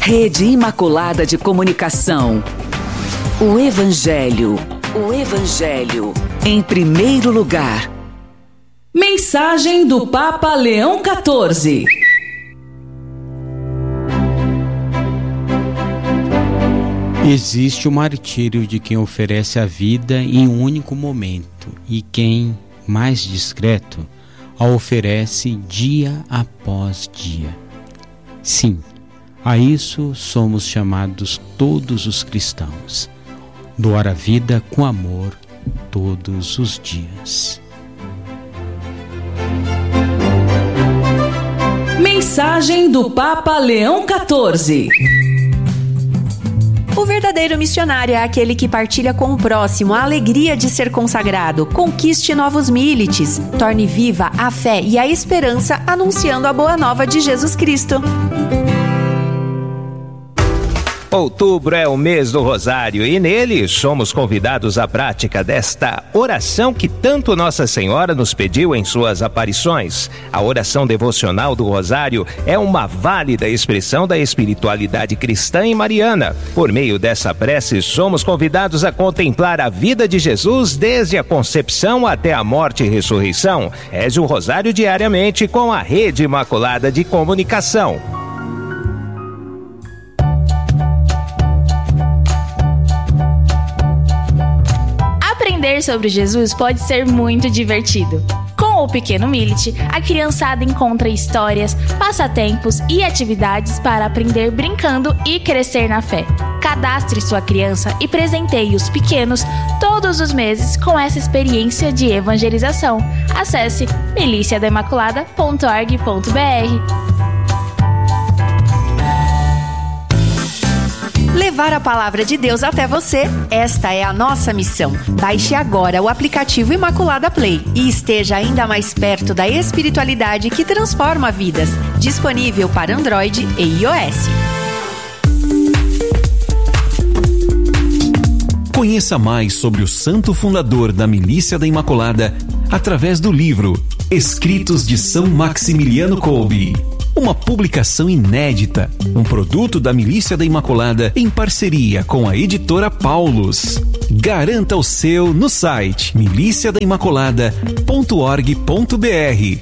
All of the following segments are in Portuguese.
Rede Imaculada de Comunicação. O Evangelho em primeiro lugar. Mensagem do Papa Leão XIV. Existe o martírio de quem oferece a vida em um único momento e quem, mais discreto, a oferece dia após dia. Sim, a isso somos chamados todos os cristãos. Doar a vida com amor todos os dias. Mensagem do Papa Leão XIV. O verdadeiro missionário é aquele que partilha com o próximo a alegria de ser consagrado, conquiste novos milites, torne viva a fé e a esperança anunciando a boa nova de Jesus Cristo. Outubro é o mês do Rosário e nele somos convidados à prática desta oração que tanto Nossa Senhora nos pediu em suas aparições. A oração devocional do Rosário é uma válida expressão da espiritualidade cristã e mariana. Por meio dessa prece, somos convidados a contemplar a vida de Jesus desde a concepção até a morte e ressurreição. Reze o Rosário diariamente com a Rede Imaculada de Comunicação. Aprender sobre Jesus pode ser muito divertido. Com o Pequeno Millet, a criançada encontra histórias, passatempos e atividades para aprender brincando e crescer na fé. Cadastre sua criança e presenteie os pequenos todos os meses com essa experiência de evangelização. Acesse miliciadaimaculada.org.br. Levar a palavra de Deus até você, esta é a nossa missão. Baixe agora o aplicativo Imaculada Play e esteja ainda mais perto da espiritualidade que transforma vidas. Disponível para Android e iOS. Conheça mais sobre o santo fundador da Milícia da Imaculada através do livro Escritos de São Maximiliano Kolbe. Uma publicação inédita, um produto da Milícia da Imaculada em parceria com a editora Paulus. Garanta o seu no site miliciadaimaculada.org.br.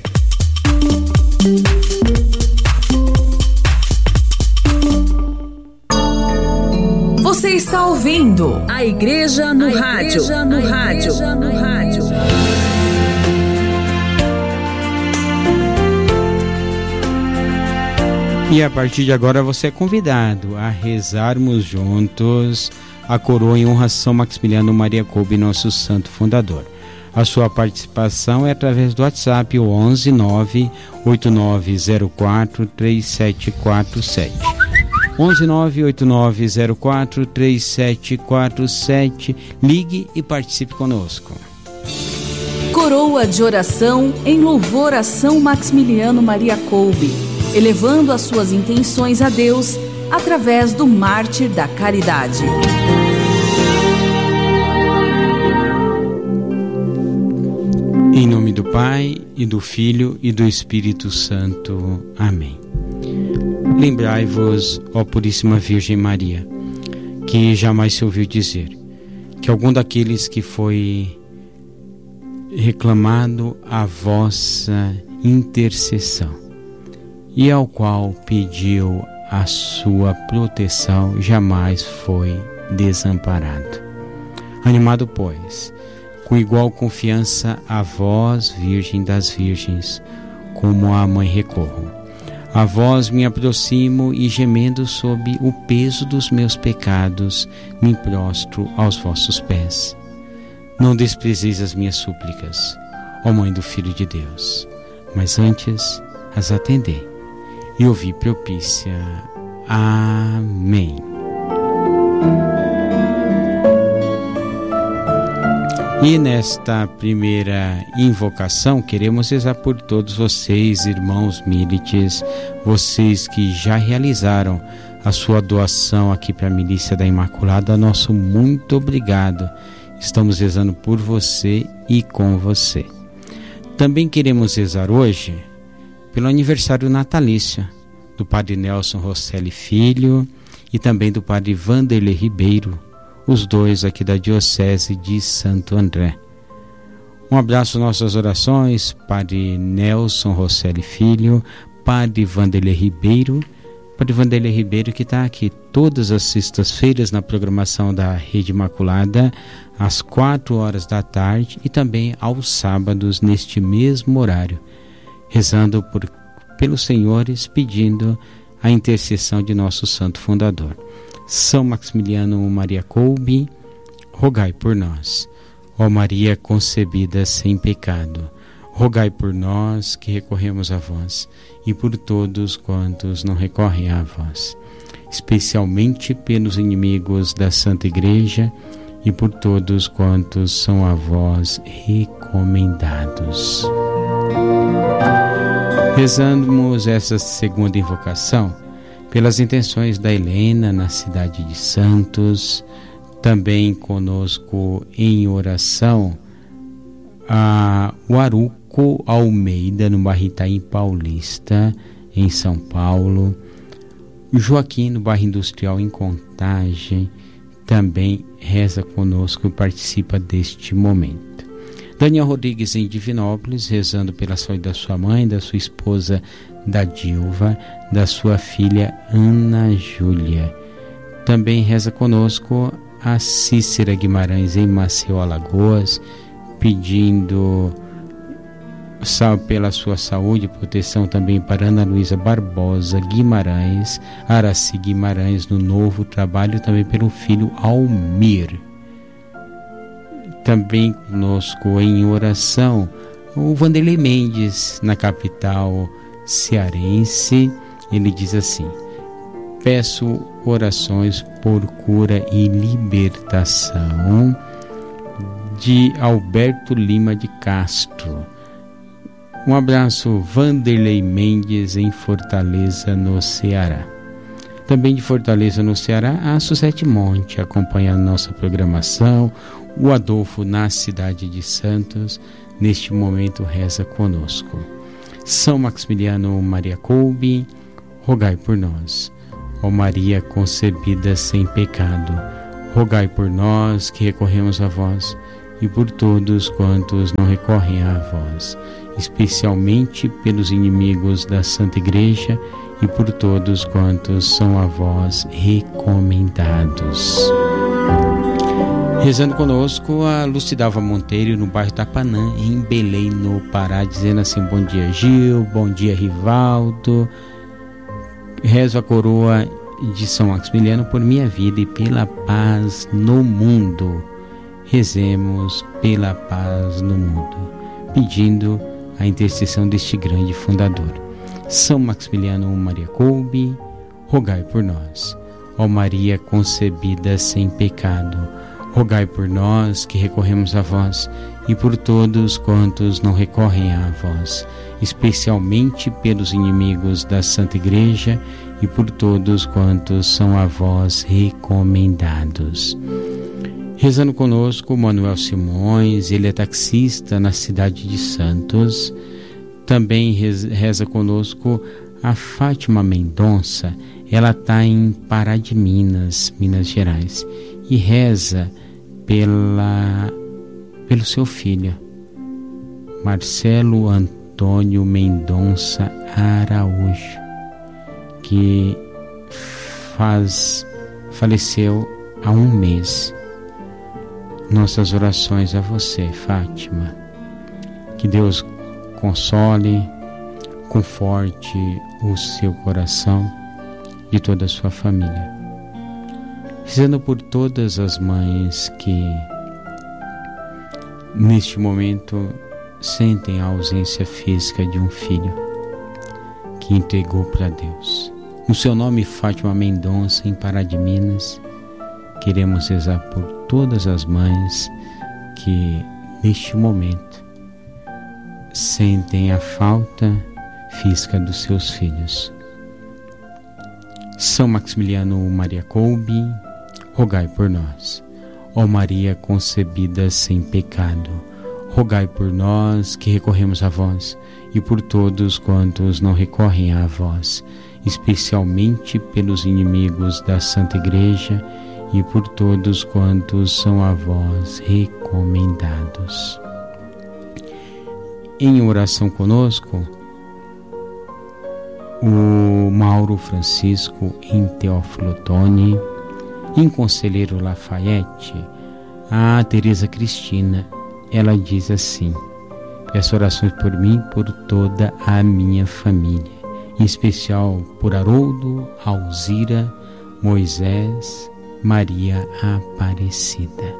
Você está ouvindo a Igreja no Rádio. E a partir de agora você é convidado a rezarmos juntos a coroa em honra a São Maximiliano Maria Kolbe, nosso santo fundador. A sua participação é através do WhatsApp, o 11 98904 3747. 11 98904 3747. Ligue e participe conosco. Coroa de oração em louvor a São Maximiliano Maria Kolbe, elevando as suas intenções a Deus através do mártir da caridade. Em nome do Pai, e do Filho, e do Espírito Santo. Amém. Lembrai-vos, ó Puríssima Virgem Maria, que jamais se ouviu dizer que algum daqueles que foi reclamado a vossa intercessão e ao qual pediu a sua proteção jamais foi desamparado. Animado, pois, com igual confiança a vós, Virgem das Virgens, como a Mãe recorro. A vós me aproximo e, gemendo sob o peso dos meus pecados, me prostro aos vossos pés. Não desprezeis as minhas súplicas, ó Mãe do Filho de Deus, mas antes as atendei e ouvi propícia. Amém. E nesta primeira invocação queremos rezar por todos vocês, irmãos milites, vocês que já realizaram a sua doação aqui para a Milícia da Imaculada. Nosso muito obrigado. Estamos rezando por você e com você. Também queremos rezar hoje pelo aniversário natalício do Padre Nelson Rosselli Filho e também do Padre Vanderlei Ribeiro, os dois aqui da Diocese de Santo André. Um abraço às nossas orações, Padre Nelson Rosselli Filho, Padre Vanderlei Ribeiro, que está aqui todas as sextas-feiras na programação da Rede Imaculada, às 4 horas da tarde e também aos sábados neste mesmo horário, rezando pelos senhores, pedindo a intercessão de nosso Santo Fundador. São Maximiliano Maria Kolbe, rogai por nós. Ó Maria concebida sem pecado, rogai por nós que recorremos a vós e por todos quantos não recorrem a vós, especialmente pelos inimigos da Santa Igreja e por todos quantos são a vós recomendados. Rezamos essa segunda invocação pelas intenções da Helena na cidade de Santos, também conosco em oração o Aruco Almeida no bairro Itaim Paulista, em São Paulo, Joaquim no bairro Industrial em Contagem, também reza conosco e participa deste momento. Daniel Rodrigues em Divinópolis, rezando pela saúde da sua mãe, da sua esposa da Dilva, da sua filha Ana Júlia. Também reza conosco a Cícera Guimarães em Maceió, Alagoas, pedindo pela sua saúde e proteção também para Ana Luísa Barbosa Guimarães, Araci Guimarães no novo trabalho, também pelo filho Almir. Também conosco em oração o Vanderlei Mendes na capital cearense. Ele diz assim: peço orações por cura e libertação de Alberto Lima de Castro. Um abraço, Vanderlei Mendes em Fortaleza, no Ceará. Também de Fortaleza, no Ceará, a Suzete Monte acompanhando nossa programação. O Adolfo na cidade de Santos, neste momento reza conosco. São Maximiliano Maria Kolbe, rogai por nós. Ó Maria concebida sem pecado, rogai por nós que recorremos a vós e por todos quantos não recorrem a vós, especialmente pelos inimigos da Santa Igreja e por todos quantos são a vós recomendados. Rezando conosco a Lucidalva Monteiro no bairro Tapanã, em Belém, no Pará, dizendo assim: bom dia Gil, bom dia Rivaldo, rezo a coroa de São Maximiliano por minha vida e pela paz no mundo. Rezemos pela paz no mundo, pedindo a intercessão deste grande fundador. São Maximiliano Maria Kolbe, rogai por nós. Ó Maria concebida sem pecado, rogai por nós que recorremos a vós e por todos quantos não recorrem a vós, especialmente pelos inimigos da Santa Igreja e por todos quantos são a vós recomendados. Rezando conosco, Manuel Simões, ele é taxista na cidade de Santos. Também reza conosco a Fátima Mendonça, ela está em Pará de Minas, Minas Gerais, e reza pelo seu filho, Marcelo Antônio Mendonça Araújo, que faleceu há um mês. Nossas orações a você, Fátima. Que Deus console, conforte o seu coração e toda a sua família. Rezando por todas as mães que neste momento sentem a ausência física de um filho que entregou para Deus. No seu nome, Fátima Mendonça, em Pará de Minas, queremos rezar por todas as mães que neste momento sentem a falta física dos seus filhos. São Maximiliano Maria Kolbe, rogai por nós. Ó Maria concebida sem pecado, rogai por nós que recorremos a vós e por todos quantos não recorrem a vós, especialmente pelos inimigos da Santa Igreja e por todos quantos são a vós recomendados. Em oração conosco, o Mauro Francisco em Teófilo Otoni, em Conselheiro Lafayette, a Teresa Cristina, ela diz assim: peço orações por mim, por toda a minha família, em especial por Haroldo, Alzira, Moisés, Maria Aparecida.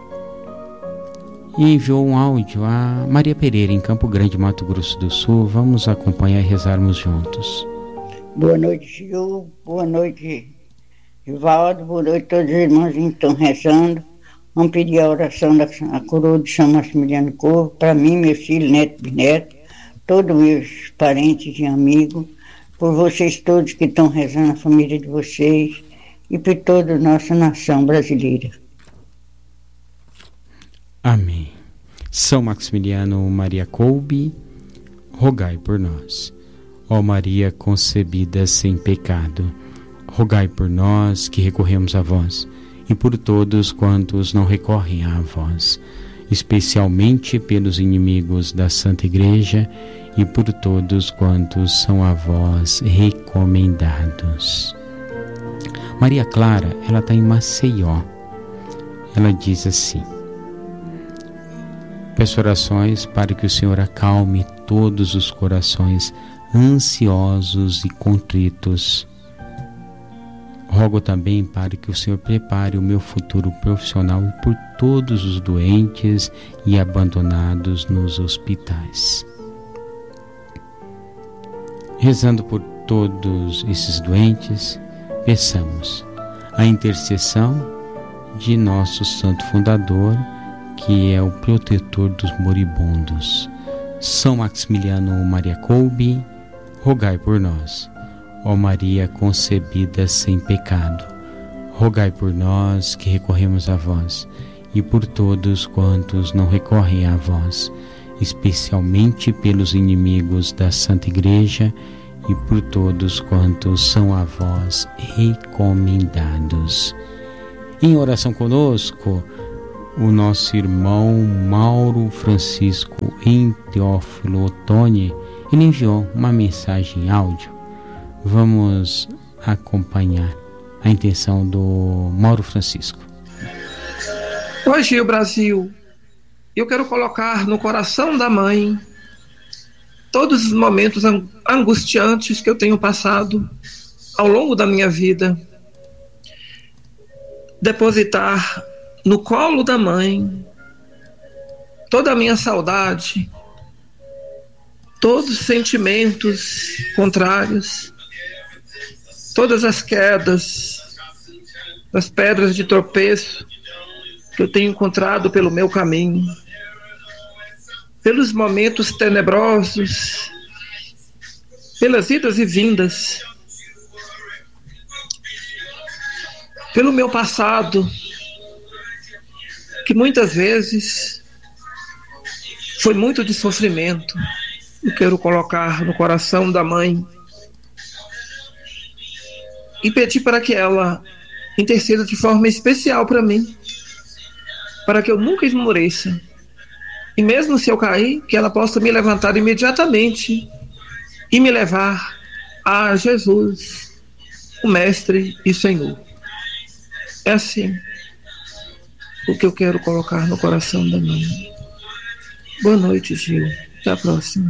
E enviou um áudio a Maria Pereira, em Campo Grande, Mato Grosso do Sul. Vamos acompanhar e rezarmos juntos. Boa noite, Gil. Boa noite, Rivaldo. Boa noite a todos os irmãos que estão rezando. Vamos pedir a oração da coroa de São Maximiliano Kolbe, para mim, meu filho, neto, bisneto, todos meus parentes e amigos, por vocês todos que estão rezando, a família de vocês, e por toda a nossa nação brasileira. Amém. São Maximiliano Maria Kolbe, rogai por nós. Ó Maria concebida sem pecado, rogai por nós que recorremos a vós, e por todos quantos não recorrem a vós, especialmente pelos inimigos da Santa Igreja e por todos quantos são a vós recomendados. Maria Clara, ela está em Maceió. Ela diz assim: peço orações para que o Senhor acalme todos os corações ansiosos e contritos. Rogo também para que o Senhor prepare o meu futuro profissional e por todos os doentes e abandonados nos hospitais. Rezando por todos esses doentes, peçamos a intercessão de nosso Santo Fundador, que é o protetor dos moribundos. São Maximiliano Maria Kolbe, rogai por nós. Ó Maria concebida sem pecado, rogai por nós que recorremos a vós, e por todos quantos não recorrem a vós, especialmente pelos inimigos da Santa Igreja e por todos quantos são a vós recomendados. Em oração conosco, o nosso irmão Mauro Francisco em Teófilo Otoni, ele enviou uma mensagem em áudio. Vamos acompanhar a intenção do Mauro Francisco. Hoje, o Brasil, eu quero colocar no coração da mãe todos os momentos angustiantes que eu tenho passado ao longo da minha vida. Depositar no colo da mãe toda a minha saudade, todos os sentimentos contrários, todas as quedas, as pedras de tropeço que eu tenho encontrado pelo meu caminho, pelos momentos tenebrosos, pelas idas e vindas, pelo meu passado, que muitas vezes foi muito de sofrimento. Eu quero colocar no coração da mãe e pedir para que ela interceda de forma especial para mim, para que eu nunca esmoreça. E mesmo se eu cair, que ela possa me levantar imediatamente e me levar a Jesus, o Mestre e Senhor. É assim o que eu quero colocar no coração da mãe. Boa noite, Gil. Até a próxima.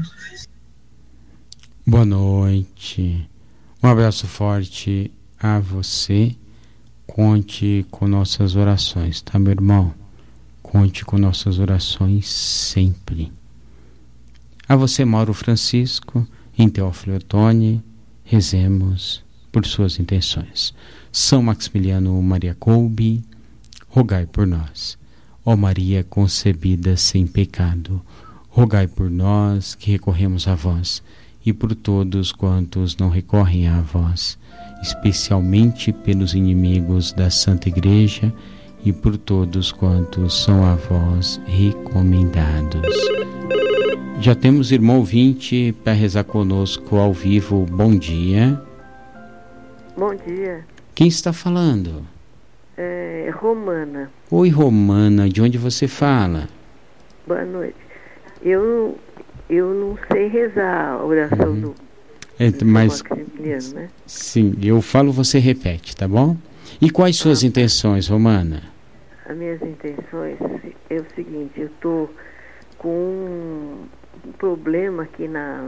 Boa noite. Um abraço forte a você. Conte com nossas orações, tá, meu irmão? Conte com nossas orações sempre. A você, Mauro Francisco, em Teófilo Otoni, rezemos por suas intenções. São Maximiliano Maria Kolbe, rogai por nós. Ó Maria concebida sem pecado, rogai por nós que recorremos a vós, e por todos quantos não recorrem a vós, especialmente pelos inimigos da Santa Igreja e por todos quantos são a vós recomendados. Já temos irmão ouvinte para rezar conosco ao vivo. Bom dia. Bom dia. Quem está falando? É Romana. Oi, Romana, de onde você fala? Boa noite. Eu não sei rezar a oração do mas Maximiliano, né? Sim, eu falo, você repete, tá bom? E quais suas intenções, Romana? As minhas intenções é o seguinte, eu tô com um problema aqui na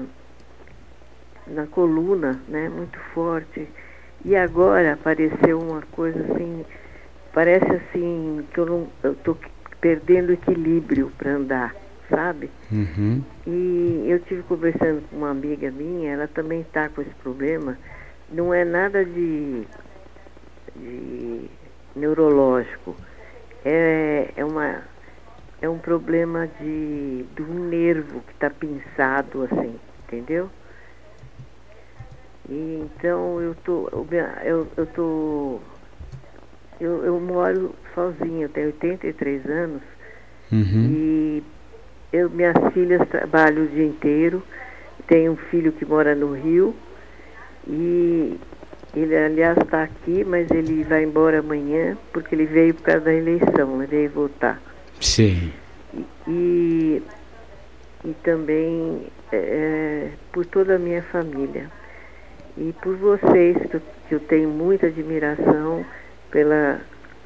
coluna, né, muito forte. E agora apareceu uma coisa assim, parece assim que eu tô perdendo equilíbrio para andar, sabe? Uhum. E eu tive conversando com uma amiga minha, ela também está com esse problema. Não é nada de neurológico, é um problema de um nervo que está pinçado assim, entendeu? E então eu moro sozinha, eu tenho 83 anos. Uhum. E minhas filhas trabalham o dia inteiro, tenho um filho que mora no Rio e ele, aliás, está aqui, mas ele vai embora amanhã porque ele veio por causa da eleição, ele veio votar. Sim. E também por toda a minha família e por vocês, que eu tenho muita admiração pela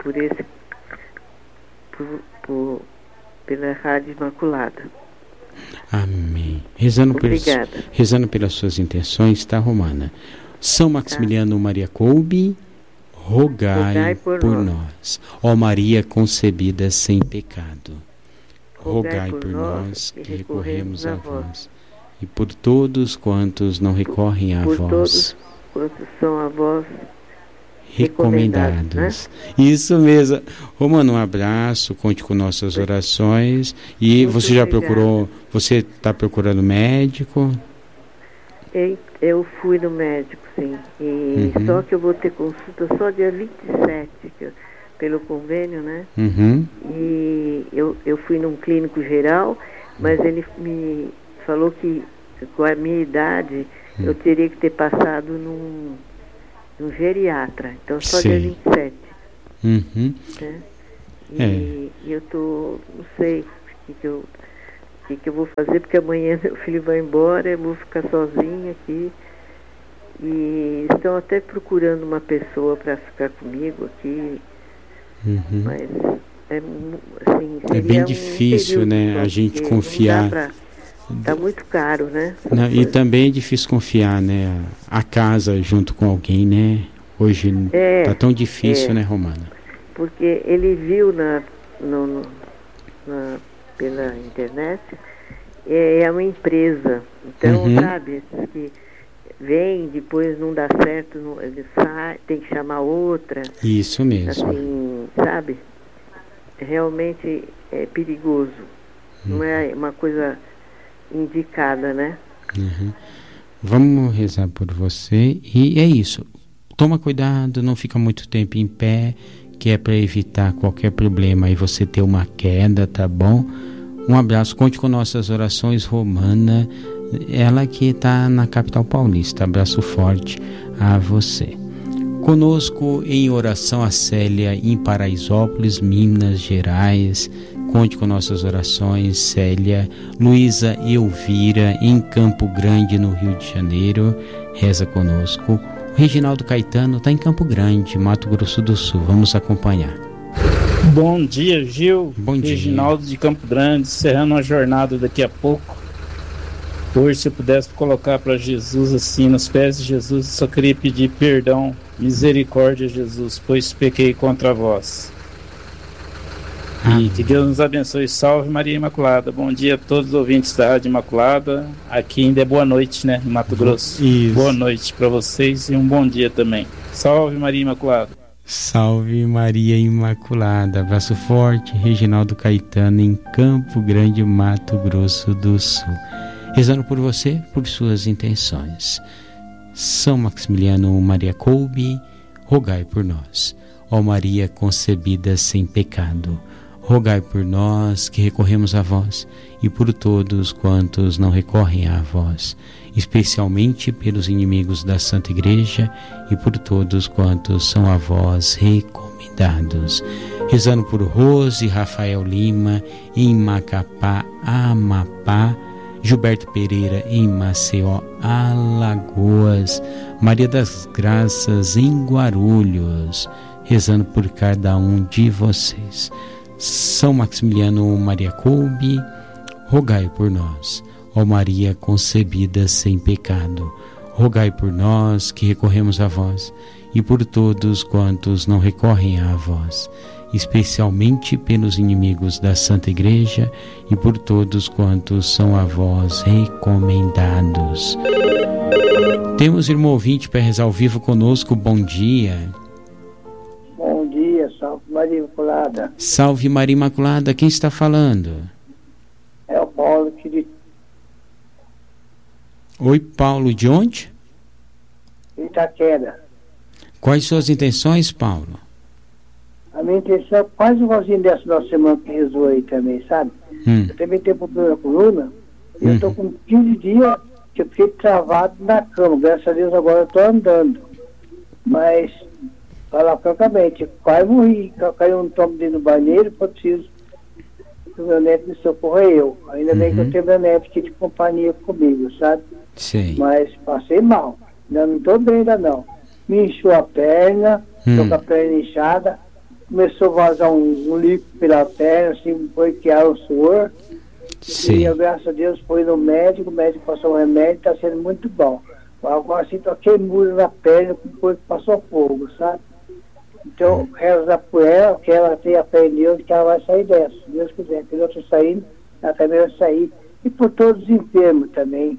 Rádio Imaculada. Amém. Rezando pelas suas intenções, tá, Romana? São Maximiliano Maria Kolbe, rogai por nós. Ó Maria concebida sem pecado, rogai por nós que recorremos a vós. E por todos quantos não recorrem a vós. Por todos quantos são a vós recomendados, né? Isso mesmo. Romana, um abraço, conte com nossas orações. E muito você já procurou, você está procurando médico? Eu fui no médico, sim. E só que eu vou ter consulta só dia 27, pelo convênio, né? Uhum. E eu fui num clínico geral, mas ele me falou que com a minha idade eu teria que ter passado num geriatra, então só dia 27. Uhum. Né? E eu não sei o que eu vou fazer, porque amanhã meu filho vai embora, eu vou ficar sozinha aqui. E estão até procurando uma pessoa para ficar comigo aqui. Uhum. Mas assim, é bem difícil, né? A gente confiar. Tá muito caro, né? Não, e também é difícil confiar, né? A casa junto com alguém, né? Hoje tá tão difícil, né, Romana? Porque ele viu pela internet, é uma empresa. Então, sabe, que vem, depois não dá certo, ele sai, tem que chamar outra. Isso mesmo. Assim, sabe? Realmente é perigoso. Não é uma coisa indicada, né? Uhum. Vamos rezar por você. E é isso. Toma cuidado, não fica muito tempo em pé, que é para evitar qualquer problema e você ter uma queda, tá bom? Um abraço, conte com nossas orações, Romana, ela que está na capital paulista. Abraço forte a você. Conosco em oração a Célia em Paraisópolis, Minas Gerais. Conte com nossas orações, Célia. Luísa e Elvira em Campo Grande, no Rio de Janeiro, reza conosco. O Reginaldo Caetano está em Campo Grande, Mato Grosso do Sul. Vamos acompanhar. Bom dia, Gil. Bom dia. Reginaldo de Campo Grande, encerrando uma jornada daqui a pouco. Hoje, se eu pudesse colocar para Jesus assim, nos pés de Jesus, eu só queria pedir perdão, misericórdia, Jesus, pois pequei contra vós. E que Deus nos abençoe. Salve Maria Imaculada. Bom dia a todos os ouvintes da Rádio Imaculada. Aqui ainda é boa noite, né, em Mato Grosso. Isso. Boa noite para vocês e um bom dia também. Salve Maria Imaculada. Salve Maria Imaculada. Abraço forte, Reginaldo Caetano em Campo Grande, Mato Grosso do Sul. Rezando por você, por suas intenções. São Maximiliano Maria Kolbe, rogai por nós. Ó Maria concebida sem pecado, rogai por nós que recorremos a vós e por todos quantos não recorrem a vós, especialmente pelos inimigos da Santa Igreja e por todos quantos são a vós recomendados. Rezando por Rose Rafael Lima, em Macapá, Amapá, Gilberto Pereira, em Maceió, Alagoas, Maria das Graças, em Guarulhos, rezando por cada um de vocês. São Maximiliano Maria Kolbe, rogai por nós. Ó Maria concebida sem pecado, rogai por nós que recorremos a vós e por todos quantos não recorrem a vós, especialmente pelos inimigos da Santa Igreja e por todos quantos são a vós recomendados. Temos irmão ouvinte para rezar ao vivo conosco. Bom dia. Bom dia, salve Maria Imaculada. Salve Maria Imaculada, quem está falando? É o Paulo que... Oi, Paulo, de onde? Itaquera. Quais suas intenções, Paulo? A minha intenção é quase igualzinho dessa nossa semana que rezou aí também, sabe? Eu também tenho problema na coluna e eu estou com 15 dias que eu fiquei travado na cama. Graças a Deus agora eu estou andando. Mas, falar francamente, quase morri. Caiu um tomo dentro do banheiro, foi preciso que o meu neto me socorreu. Ainda bem que eu tenho meu neto aqui de companhia comigo, sabe? Sim. Mas passei mal. Ainda não estou bem ainda não. Me inchou a perna, estou com a perna inchada. Começou a vazar um líquido pela perna, assim, foi que era o suor. Sim. E eu, graças a Deus, fui no médico, o médico passou um remédio, está sendo muito bom. Agora assim, tô queimura na perna, depois passou fogo, sabe? Então, rezar por ela, que ela tenha fé em Deus, que ela vai sair dessa, se Deus quiser. Se eu estou saindo, ela também vai sair. E por todos os enfermos também.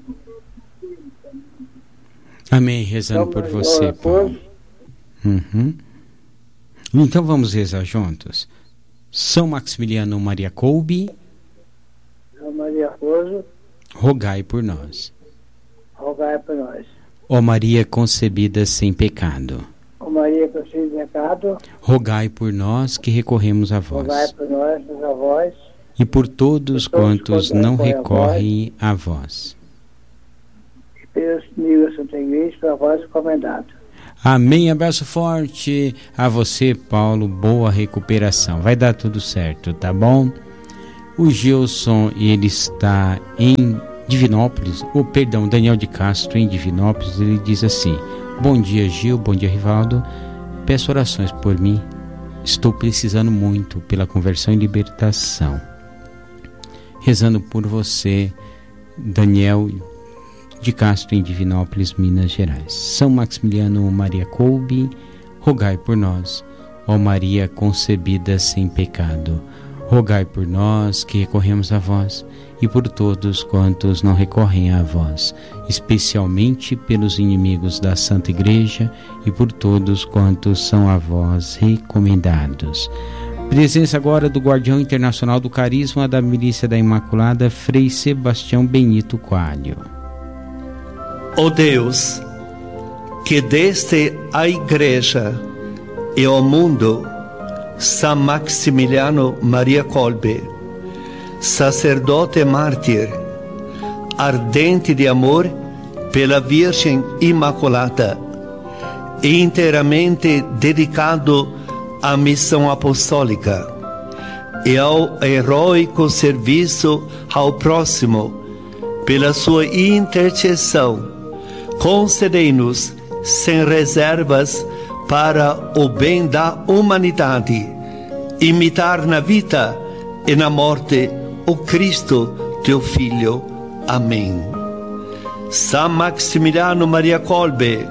Amém, rezando por você, Paulo. Então vamos rezar juntos. São Maximiliano Maria Kolbe, São Maria Rosa, rogai por nós. rogai por nós. Ó Maria concebida sem pecado, Ó Maria concebida sem pecado, rogai por nós que recorremos a vós. rogai por nós, meus avós, e por todos quantos não recorrem a vós. e pelos inimigos da Santa Igreja, para vós recomendado. Amém, abraço forte a você, Paulo, boa recuperação, vai dar tudo certo, tá bom? O Gilson, ele está em Divinópolis, Daniel de Castro em Divinópolis, ele diz assim: bom dia Gil, bom dia Rivaldo, peço orações por mim, estou precisando muito pela conversão e libertação. Rezando por você, Daniel de Castro em Divinópolis, Minas Gerais. São Maximiliano Maria Kolbe, rogai por nós. Ó Maria concebida sem pecado, rogai por nós que recorremos a vós e por todos quantos não recorrem a vós, especialmente pelos inimigos da Santa Igreja e por todos quantos são a vós recomendados. Presença agora do Guardião Internacional do Carisma da Milícia da Imaculada, Frei Sebastião Benito Coelho. Ó Deus, que deste à Igreja e ao mundo São Maximiliano Maria Kolbe, sacerdote mártir, ardente de amor pela Virgem Imaculada e inteiramente dedicado à missão apostólica e ao heróico serviço ao próximo, pela sua intercessão, concedei-nos sem reservas para o bem da humanidade, imitar na vida e na morte o Cristo, teu Filho. Amém. São Maximiliano Maria Kolbe,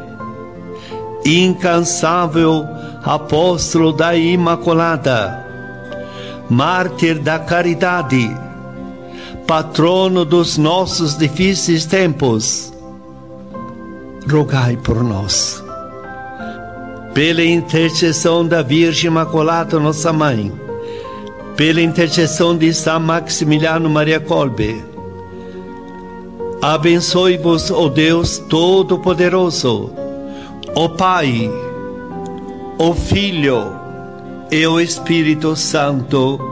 incansável apóstolo da Imaculada, mártir da caridade, patrono dos nossos difíceis tempos, rogai por nós. Pela intercessão da Virgem Imaculada, nossa Mãe, pela intercessão de São Maximiliano Maria Kolbe, abençoe-vos, ó Deus Todo-Poderoso, o Pai, o Filho e o Espírito Santo.